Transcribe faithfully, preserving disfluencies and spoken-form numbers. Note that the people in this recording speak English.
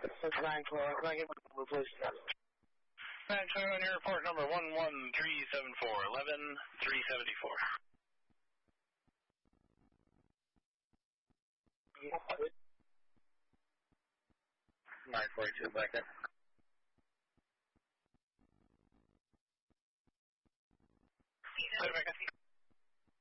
That's nine twelve. Can I get my number, please? nine twelve on your report number one one three seven four, eleven three seventy-four. nine forty-two, back there. Rebecca.